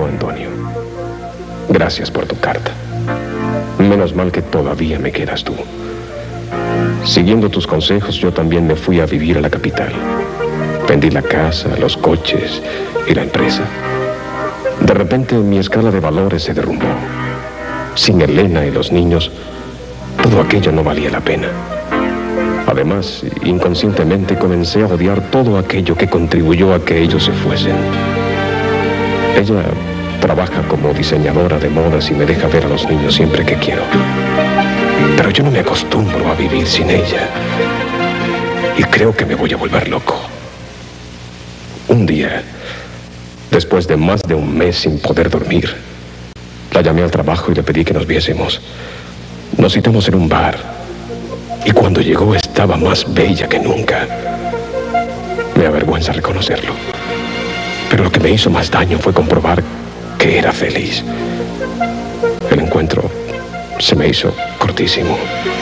Bueno, Antonio, gracias por tu carta. Menos mal que todavía me quedas tú. Siguiendo tus consejos, yo también me fui a vivir a la capital. Vendí la casa, los coches y la empresa. De repente mi escala de valores se derrumbó. Sin Elena y los niños, todo aquello no valía la pena. Además, inconscientemente comencé a odiar todo aquello que contribuyó a que ellos se fuesen. Ella trabaja como diseñadora de modas y me deja ver a los niños siempre que quiero. Pero yo no me acostumbro a vivir sin ella. Y creo que me voy a volver loco. Un día, después de más de un mes sin poder dormir, la llamé al trabajo y le pedí que nos viésemos. Nos citamos en un bar. Y cuando llegó estaba más bella que nunca. Me avergüenza reconocerlo. Pero lo que me hizo más daño fue comprobar era feliz. El encuentro se me hizo cortísimo.